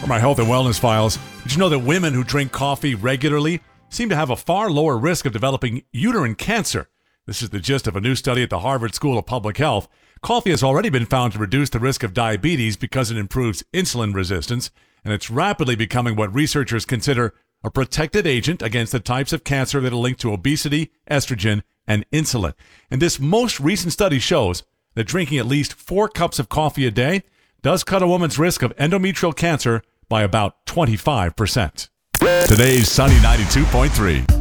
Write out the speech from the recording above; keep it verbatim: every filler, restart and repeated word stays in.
For my health and wellness files, did you know that women who drink coffee regularly seem to have a far lower risk of developing uterine cancer? This is the gist of a new study at the Harvard School of Public Health. Coffee has already been found to reduce the risk of diabetes because it improves insulin resistance, and it's rapidly becoming what researchers consider a protected agent against the types of cancer that are linked to obesity, estrogen, and insulin. And this most recent study shows that drinking at least four cups of coffee a day does cut a woman's risk of endometrial cancer by about twenty-five percent. Today's Sunny ninety-two point three.